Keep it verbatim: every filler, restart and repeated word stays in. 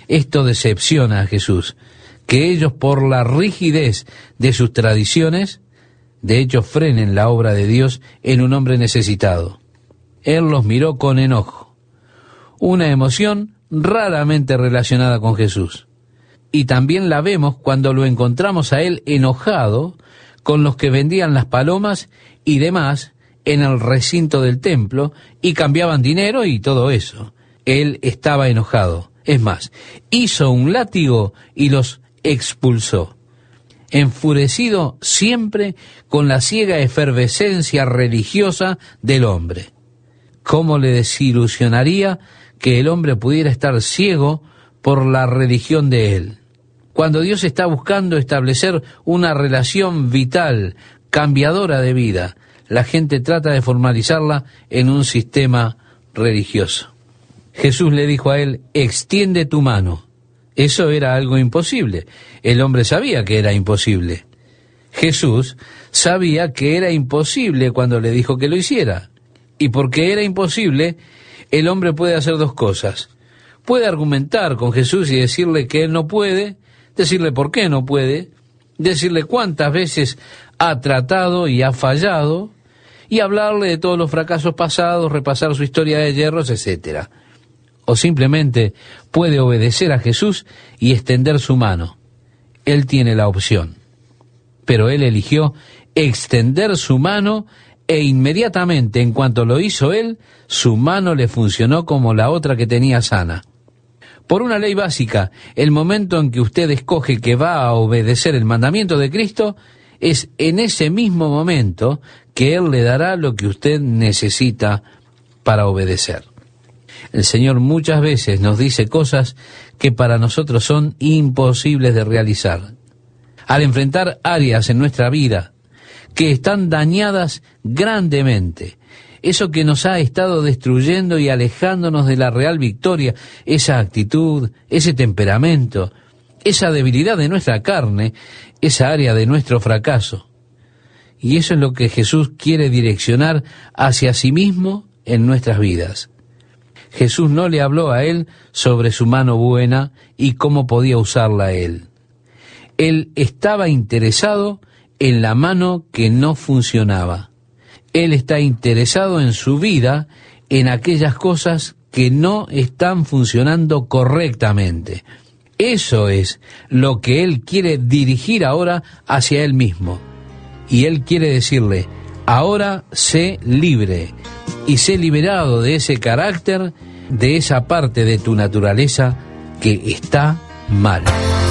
Esto decepciona a Jesús, que ellos por la rigidez de sus tradiciones, de hecho frenen la obra de Dios en un hombre necesitado. Él los miró con enojo, una emoción raramente relacionada con Jesús. Y también la vemos cuando lo encontramos a él enojado con los que vendían las palomas y demás en el recinto del templo y cambiaban dinero y todo eso. Él estaba enojado. Es más, hizo un látigo y los expulsó, enfurecido siempre con la ciega efervescencia religiosa del hombre. ¿Cómo le desilusionaría que el hombre pudiera estar ciego por la religión de él? Cuando Dios está buscando establecer una relación vital, cambiadora de vida, la gente trata de formalizarla en un sistema religioso. Jesús le dijo a él, extiende tu mano. Eso era algo imposible. El hombre sabía que era imposible. Jesús sabía que era imposible cuando le dijo que lo hiciera. Y porque era imposible, el hombre puede hacer dos cosas. Puede argumentar con Jesús y decirle que él no puede, decirle por qué no puede, decirle cuántas veces ha tratado y ha fallado, y hablarle de todos los fracasos pasados, repasar su historia de yerros, etcétera. O simplemente puede obedecer a Jesús y extender su mano. Él tiene la opción. Pero él eligió extender su mano e inmediatamente, en cuanto lo hizo él, su mano le funcionó como la otra que tenía sana. Por una ley básica, el momento en que usted escoge que va a obedecer el mandamiento de Cristo, es en ese mismo momento que Él le dará lo que usted necesita para obedecer. El Señor muchas veces nos dice cosas que para nosotros son imposibles de realizar. Al enfrentar áreas en nuestra vida que están dañadas grandemente, eso que nos ha estado destruyendo y alejándonos de la real victoria, esa actitud, ese temperamento, esa debilidad de nuestra carne, esa área de nuestro fracaso. Y eso es lo que Jesús quiere direccionar hacia sí mismo en nuestras vidas. Jesús no le habló a él sobre su mano buena y cómo podía usarla él. Él estaba interesado en la mano que no funcionaba. Él está interesado en su vida, en aquellas cosas que no están funcionando correctamente. Eso es lo que Él quiere dirigir ahora hacia Él mismo. Y Él quiere decirle, ahora sé libre y sé liberado de ese carácter, de esa parte de tu naturaleza que está mal.